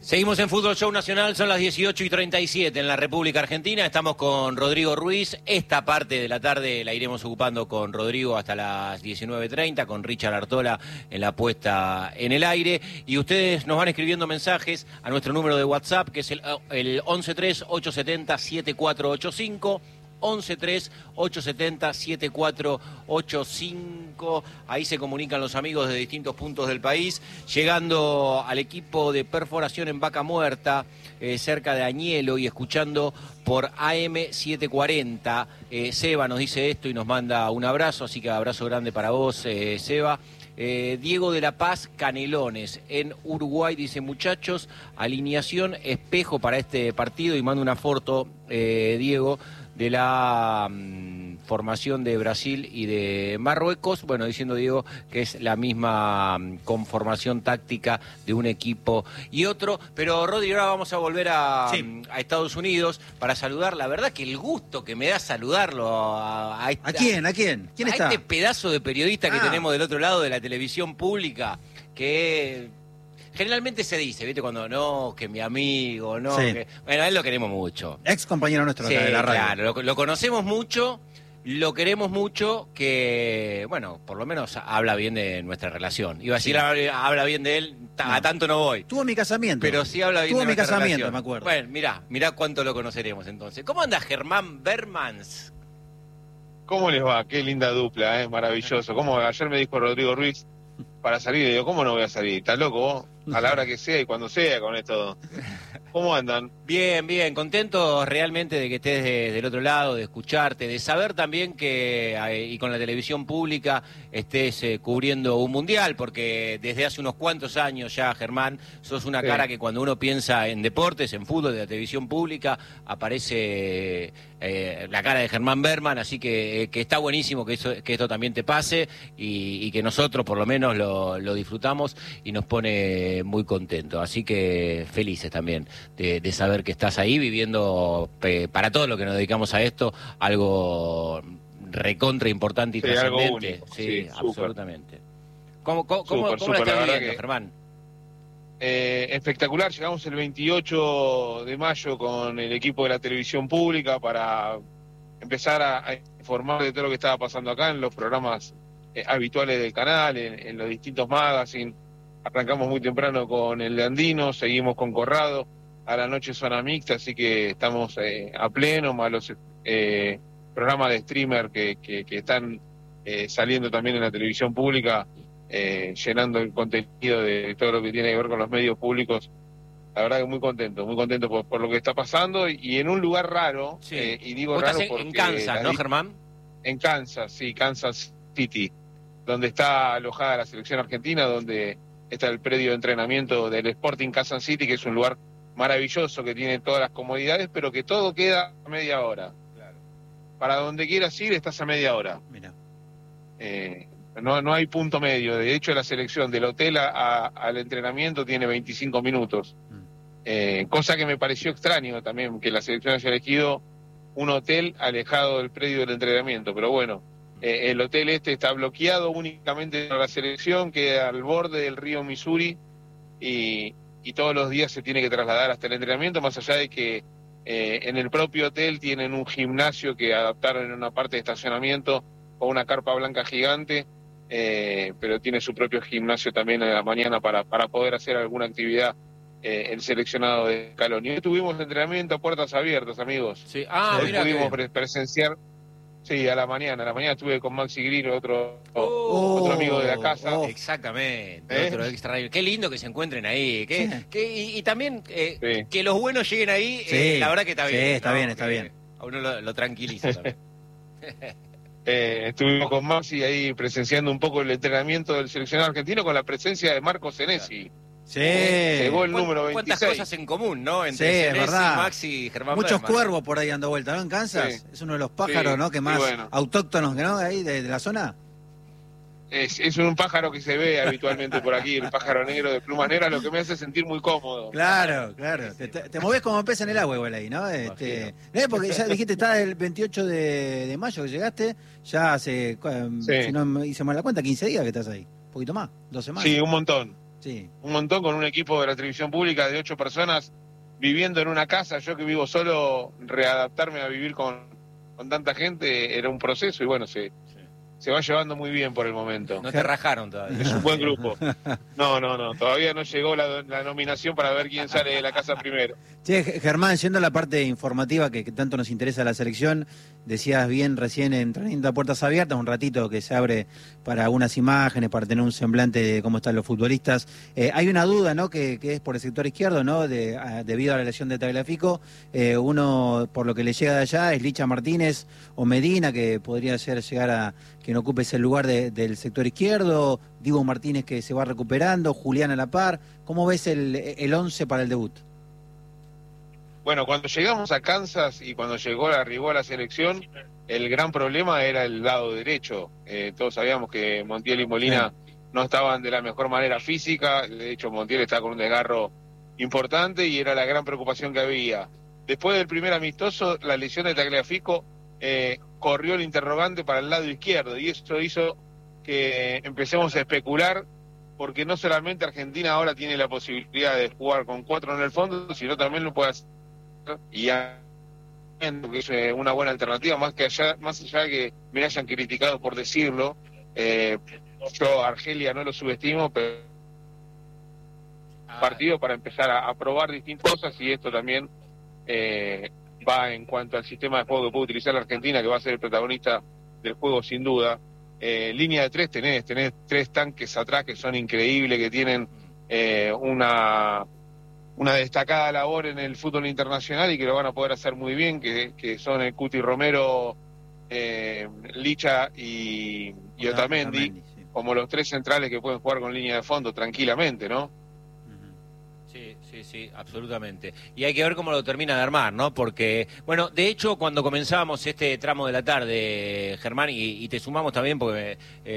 Seguimos en Fútbol Show Nacional, son las 18:37 en la República Argentina. Estamos con Rodrigo Ruiz. Esta parte de la tarde la iremos ocupando con Rodrigo hasta las 19:30, con Richard Artola en la puesta en el aire. Y ustedes nos van escribiendo mensajes a nuestro número de WhatsApp, que es el 1138707485. 1138707485. Ahí se comunican los amigos de distintos puntos del país, llegando al equipo de perforación en Vaca Muerta, cerca de Añelo, y escuchando por AM740. Seba nos dice esto y nos manda un abrazo, así que abrazo grande para vos, Seba. Diego de la Paz, Canelones, en Uruguay, dice: muchachos, alineación espejo para este partido, y manda una foto, Diego, de la formación de Brasil y de Marruecos. Bueno, diciendo Diego que es la misma conformación táctica de un equipo y otro. Pero, Rodri, ahora vamos a volver a Estados Unidos para saludar. La verdad que el gusto que me da saludarlo ¿A quién? ¿Quién está? Este pedazo de periodista que tenemos del otro lado de la televisión pública, que generalmente se dice, ¿viste? Cuando no, que mi amigo, no. Sí. Bueno, a él lo queremos mucho. Ex compañero nuestro Sí, acá de la radio. Claro, lo conocemos mucho, lo queremos mucho, que, bueno, por lo menos habla bien de nuestra relación. Iba a decir, habla bien de él, a tanto no voy. Tuvo mi casamiento. Pero sí habla bien de nuestra casamiento, relación. me acuerdo. Bueno, mirá cuánto lo conoceremos entonces. ¿Cómo anda Germán Bermans? ¿Cómo les va? Qué linda dupla, maravilloso. ¿Cómo? Ayer me dijo Rodrigo Ruiz para salir, y digo, ¿cómo no voy a salir? ¿Estás loco vos? A la hora que sea y cuando sea con esto. ¿Cómo andan? Bien, contentos realmente de que estés del otro lado, de escucharte, de saber también que, y con la televisión pública, estés cubriendo un mundial, porque desde hace unos cuantos años ya, Germán, sos una cara que cuando uno piensa en deportes, en fútbol, de la televisión pública, aparece la cara de Germán Berman, así que está buenísimo que esto también te pase, y que nosotros por lo menos lo disfrutamos y nos pone muy contentos. Así que felices también de saber que estás ahí viviendo, para todo lo que nos dedicamos a esto, algo recontra importante y trascendente. Algo único. Sí, absolutamente. ¿Cómo Súper, la estás la viviendo, que, Germán? Espectacular. Llegamos el 28 de mayo con el equipo de la televisión pública para empezar a informar de todo lo que estaba pasando acá en los programas habituales del canal, en los distintos magazines. Arrancamos muy temprano con el de Andino, seguimos con Corrado, a la noche zona mixta, así que estamos a pleno, más los programas de streamer que están saliendo también en la televisión pública, llenando el contenido de todo lo que tiene que ver con los medios públicos. La verdad que muy contento por lo que está pasando, y en un lugar raro, y digo Vos raro estás porque... en Kansas, ¿no, Germán? En Kansas, sí, Kansas City, donde está alojada la selección argentina, donde está el predio de entrenamiento del Sporting Kansas City, que es un lugar maravilloso, que tiene todas las comodidades, pero que todo queda a media hora. Claro. Para donde quieras ir, estás a media hora. Mira. No hay punto medio. De hecho, la selección del hotel al entrenamiento tiene 25 minutos. Cosa que me pareció extraño también, que la selección haya elegido un hotel alejado del predio del entrenamiento. Pero bueno, el hotel está bloqueado únicamente para la selección, queda al borde del río Missouri, y todos los días se tiene que trasladar hasta el entrenamiento, más allá de que en el propio hotel tienen un gimnasio que adaptaron en una parte de estacionamiento con una carpa blanca gigante, pero tiene su propio gimnasio también en la mañana para poder hacer alguna actividad el seleccionado de Scaloni. Hoy tuvimos entrenamiento a puertas abiertas, amigos. Sí. Hoy pudimos presenciar. Sí, a la mañana estuve con Maxi Grillo, otro amigo de la casa. Exactamente, otro extraño. Qué lindo que se encuentren ahí. Y también Sí. que los buenos lleguen ahí, la verdad que está bien. Sí, está ¿no? bien, está bien. A uno lo tranquiliza también. Estuvimos con Maxi ahí presenciando un poco el entrenamiento del seleccionado argentino con la presencia de Marco Senesi. Sí. Llegó el número 26. ¿Cuántas cosas en común, no? Entre Sí, es Senesi, verdad. Maxi y Germán Muchos Berman. cuervos por ahí dando vuelta, ¿no? En Kansas. Sí. Es uno de los pájaros, Sí, ¿no? Que sí, más bueno. autóctonos, ¿no? Ahí de la zona. Es un pájaro que se ve habitualmente por aquí, el pájaro negro de plumas negras, lo que me hace sentir muy cómodo. Claro. Te movés como pez en el agua igual ahí, ¿no? Porque ya dijiste, está el 28 de mayo que llegaste, ya hace, si no me hice mal la cuenta, 15 días que estás ahí. Un poquito más, 2 semanas. Sí, un montón. Sí. Un montón con un equipo de la televisión pública de 8 personas viviendo en una casa. Yo que vivo solo, readaptarme a vivir con tanta gente era un proceso y bueno, se va llevando muy bien por el momento. No te rajaron todavía. Es un buen grupo. No, todavía no llegó la nominación para ver quién sale de la casa primero. Che, Germán, yendo a la parte informativa que tanto nos interesa la selección, decías bien recién en Trayendo a Puertas Abiertas, un ratito que se abre para algunas imágenes, para tener un semblante de cómo están los futbolistas. Hay una duda, ¿no?, que es por el sector izquierdo, ¿no?, debido a la lesión de Tagliafico. Uno, por lo que le llega de allá, es Licha Martínez o Medina, que podría llegar a quien ocupe ese lugar del sector izquierdo, Dibu Martínez, que se va recuperando, Julián a la par. ¿Cómo ves el 11 para el debut? Bueno, cuando llegamos a Kansas y cuando arribó a la selección, el gran problema era el lado derecho. Todos sabíamos que Montiel y Molina no estaban de la mejor manera física. De hecho, Montiel estaba con un desgarro importante y era la gran preocupación que había. Después del primer amistoso, la lesión de Tagliafico corrió el interrogante para el lado izquierdo y eso hizo que empecemos a especular, porque no solamente Argentina ahora tiene la posibilidad de jugar con 4 en el fondo, sino también lo puede hacer y ya que es una buena alternativa, más allá de que me hayan criticado por decirlo. Yo a Argelia no lo subestimo, pero partido para empezar a probar distintas cosas, y esto también va en cuanto al sistema de juego que puede utilizar la Argentina, que va a ser el protagonista del juego sin duda. Línea de 3 tenés 3 tanques atrás que son increíbles, que tienen una destacada labor en el fútbol internacional y que lo van a poder hacer muy bien, que son el Cuti Romero, Licha y Otamendi, sí, como los 3 centrales que pueden jugar con línea de fondo tranquilamente, ¿no? Sí, absolutamente. Y hay que ver cómo lo termina de armar, ¿no? Porque, bueno, de hecho, cuando comenzábamos este tramo de la tarde, Germán, y te sumamos también porque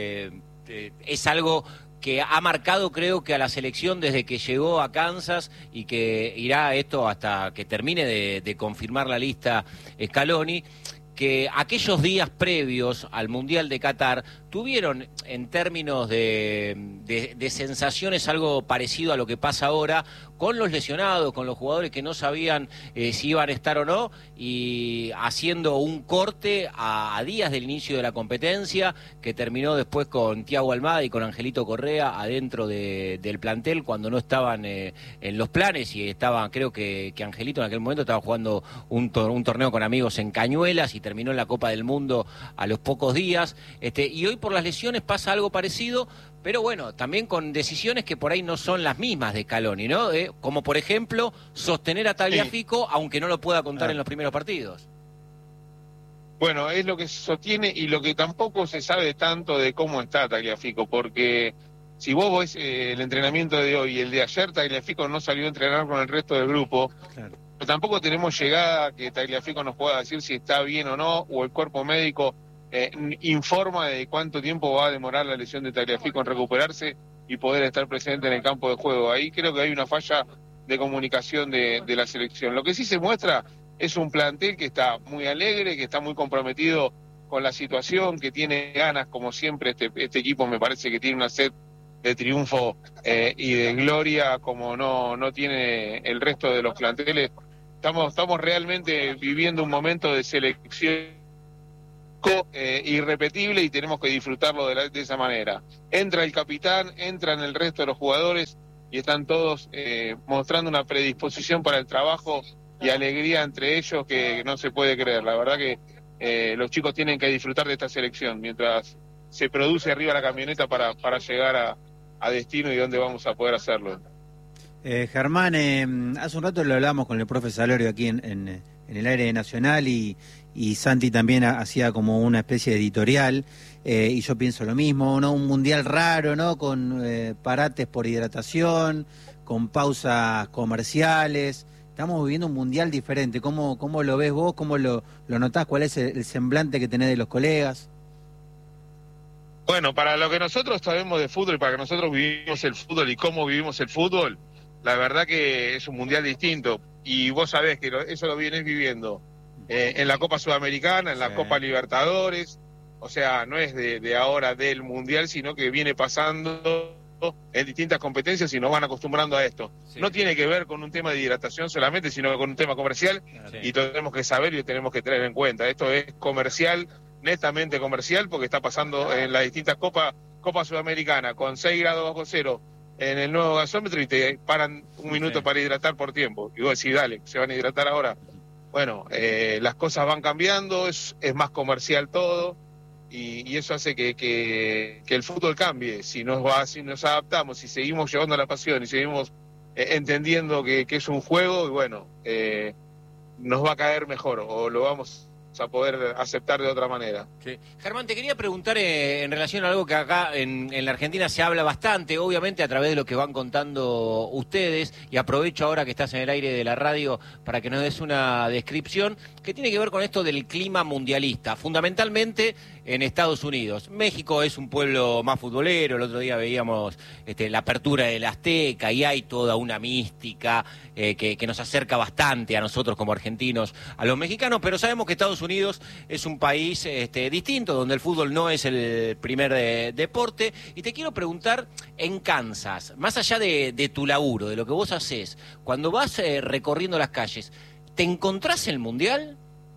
es algo que ha marcado, creo, que a la selección desde que llegó a Kansas, y que irá esto hasta que termine de confirmar la lista Scaloni, que aquellos días previos al Mundial de Qatar tuvieron, en términos de sensaciones, algo parecido a lo que pasa ahora, con los lesionados, con los jugadores que no sabían si iban a estar o no, y haciendo un corte a días del inicio de la competencia, que terminó después con Thiago Almada y con Angelito Correa adentro del plantel, cuando no estaban en los planes, y estaban, creo que Angelito en aquel momento estaba jugando un torneo con amigos en Cañuelas, y terminó en la Copa del Mundo a los pocos días. Y hoy por las lesiones pasa algo parecido, pero bueno, también con decisiones que por ahí no son las mismas de Scaloni, ¿no? Como por ejemplo, sostener a Tagliafico, aunque no lo pueda contar en los primeros partidos. Bueno, es lo que se sostiene, y lo que tampoco se sabe tanto de cómo está Tagliafico, porque si vos ves el entrenamiento de hoy y el de ayer, Tagliafico no salió a entrenar con el resto del grupo. Claro. Pero tampoco tenemos llegada que Tagliafico nos pueda decir si está bien o no, o el cuerpo médico informa de cuánto tiempo va a demorar la lesión de Tagliafico en recuperarse y poder estar presente en el campo de juego. Ahí creo que hay una falla de comunicación de la selección. Lo que sí se muestra es un plantel que está muy alegre, que está muy comprometido con la situación, que tiene ganas, como siempre. Este equipo me parece que tiene una sed de triunfo y de gloria como no tiene el resto de los planteles. Estamos realmente viviendo un momento de selección irrepetible, y tenemos que disfrutarlo de esa manera. Entra el capitán, entran el resto de los jugadores, y están todos mostrando una predisposición para el trabajo y alegría entre ellos que no se puede creer. La verdad que los chicos tienen que disfrutar de esta selección mientras se produce arriba la camioneta para llegar a destino, y donde vamos a poder hacerlo. Germán, hace un rato lo hablamos con el profe Salorio aquí en el aire nacional, y Santi también hacía como una especie de editorial, y yo pienso lo mismo, ¿no? Un mundial raro, ¿no? Con parates por hidratación, con pausas comerciales. Estamos viviendo un mundial diferente. ¿Cómo lo ves vos? ¿Cómo lo notás? ¿Cuál es el semblante que tenés de los colegas? Bueno, para lo que nosotros sabemos de fútbol, para que nosotros vivimos el fútbol y cómo vivimos el fútbol, la verdad que es un mundial distinto. Y vos sabés que eso lo vienes viviendo en la Copa Sudamericana, en la Copa Libertadores. O sea, no es de ahora del mundial, sino que viene pasando en distintas competencias y nos van acostumbrando a esto. Sí. No tiene que ver con un tema de hidratación solamente, sino con un tema comercial, Sí. y lo tenemos que saber y lo tenemos que tener en cuenta. Esto es comercial, netamente comercial, porque está pasando en las distintas Copa Sudamericana, con 6 grados bajo cero en el nuevo gasómetro, y te paran un minuto para hidratar por tiempo. Y vos decís, dale, se van a hidratar ahora. Bueno, las cosas van cambiando, es más comercial todo, y eso hace que el fútbol cambie. Si nos adaptamos, si seguimos llevando la pasión y seguimos entendiendo que es un juego, y bueno, nos va a caer mejor, o lo vamos a poder aceptar de otra manera. Sí. Germán, te quería preguntar en relación a algo que acá en la Argentina se habla bastante, obviamente a través de lo que van contando ustedes, y aprovecho ahora que estás en el aire de la radio para que nos des una descripción que tiene que ver con esto del clima mundialista, fundamentalmente en Estados Unidos. México es un pueblo más futbolero, el otro día veíamos la apertura del Azteca y hay toda una mística que nos acerca bastante a nosotros como argentinos, a los mexicanos, pero sabemos que Estados Unidos es un país distinto, donde el fútbol no es el primer deporte. Y te quiero preguntar, en Kansas, más allá de tu laburo, de lo que vos hacés, cuando vas recorriendo las calles, ¿te encontrás el Mundial?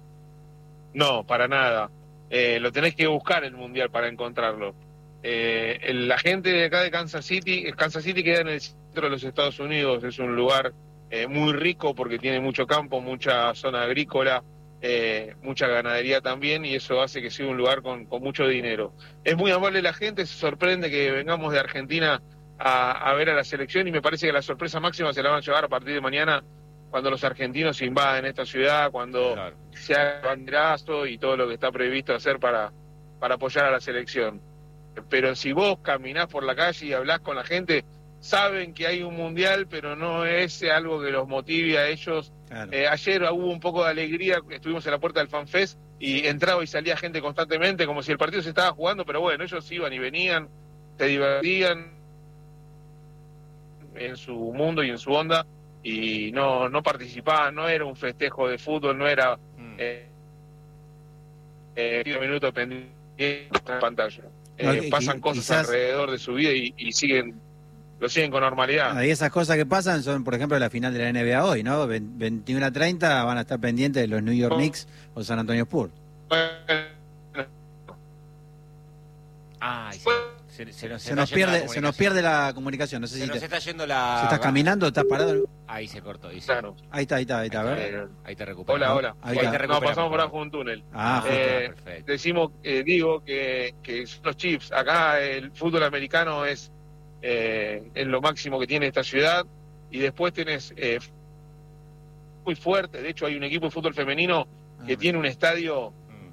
No, para nada. Lo tenés que buscar el Mundial para encontrarlo. La gente de acá de Kansas City queda en el centro de los Estados Unidos, es un lugar muy rico porque tiene mucho campo, mucha zona agrícola, mucha ganadería también, y eso hace que sea un lugar con mucho dinero. Es muy amable la gente, se sorprende que vengamos de Argentina a ver a la selección, y me parece que la sorpresa máxima se la van a llevar a partir de mañana, cuando los argentinos invaden esta ciudad, cuando se haga el banderazo y todo lo que está previsto hacer para apoyar a la selección. Pero si vos caminás por la calle y hablás con la gente, saben que hay un mundial, pero no es algo que los motive a ellos. Claro. Ayer hubo un poco de alegría, estuvimos en la puerta del FanFest y entraba y salía gente constantemente, como si el partido se estaba jugando, pero bueno, ellos iban y venían, se divertían en su mundo y en su onda, y no participaban, no era un festejo de fútbol, no era 10 minutos pendientes en pantalla. Pasan cosas alrededor de su vida y lo siguen con normalidad. Y esas cosas que pasan son, por ejemplo, la final de la NBA hoy, ¿no? 21:30 van a estar pendientes de los New York Knicks o San Antonio Spurs. Se nos pierde la comunicación. No sé si nos está yendo la... ¿Se estás caminando? ¿Estás parado? Ahí se cortó. Claro. Ahí está, a ver. Ahí te recuperamos. Hola. Ahí no, pasamos por abajo un túnel. Perfecto. Decimos, digo que son los Chiefs. Acá el fútbol americano es lo máximo que tiene esta ciudad, y después tenés muy fuerte. De hecho, hay un equipo de fútbol femenino que tiene un estadio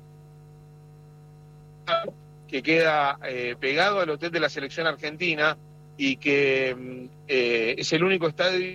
que queda pegado al hotel de la selección argentina, y que es el único estadio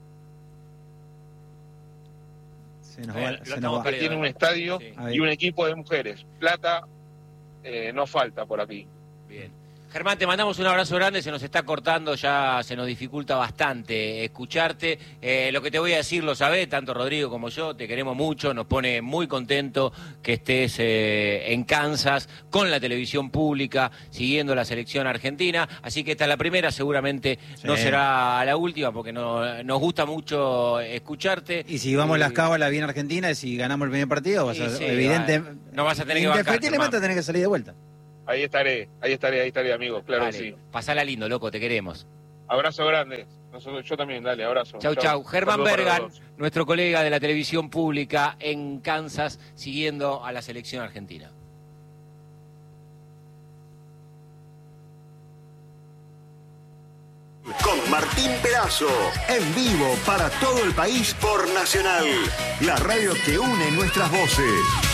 que tiene un estadio y un equipo de mujeres. Plata no falta por aquí. Bien. Germán, te mandamos un abrazo grande, se nos está cortando, ya se nos dificulta bastante escucharte. Lo que te voy a decir lo sabés, tanto Rodrigo como yo, te queremos mucho, nos pone muy contento que estés en Kansas con la televisión pública, siguiendo la selección argentina, así que esta es la primera, seguramente no será la última, porque nos gusta mucho escucharte. Y si vamos las cábalas bien Argentina, si ganamos el primer partido, evidente, no vas a tener que bancar. Indefectiblemente tenés que salir de vuelta. Ahí estaré, amigos, claro. Dale, que sí. Pasala lindo, loco, te queremos. Abrazo grande. Yo también, dale, abrazo. Chau. Germán Bergan, nuestro colega de la televisión pública en Kansas, siguiendo a la selección argentina. Con Martín Perazo, en vivo para todo el país por Nacional, la radio que une nuestras voces.